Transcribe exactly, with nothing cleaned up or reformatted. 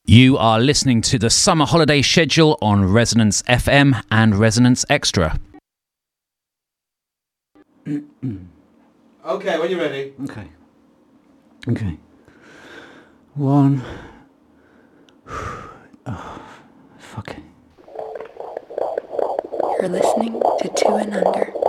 You are listening to the summer holiday schedule on Resonance F M and Resonance Extra. Okay, when you're ready. Okay. Okay. One. Oh, fuck it. You're listening to Two and Under.